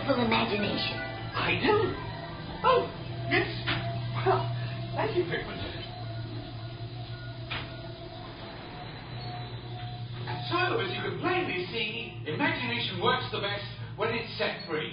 wonderful imagination. I do. Oh, yes. Well, thank you, Pickman. So, as you can plainly see, imagination works the best when it's set free.